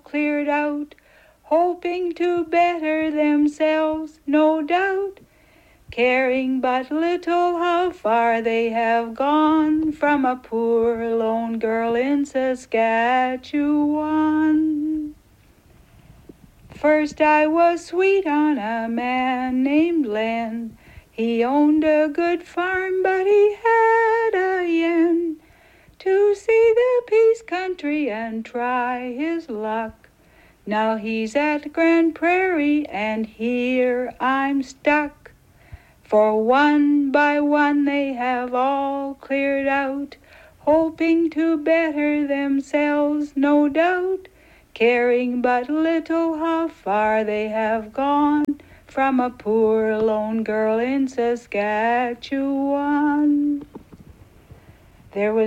cleared out, hoping to better themselves, no doubt, caring but little how far they have gone from a poor lone girl in Saskatchewan. First I was sweet on a man named Len. He owned a good farm, but he had a yen to see the Peace Country and try his luck. Now he's at Grand Prairie, and here I'm stuck. For one by one they have all cleared out, hoping to better themselves, no doubt, caring but little how far they have gone from a poor lone girl in Saskatchewan. There was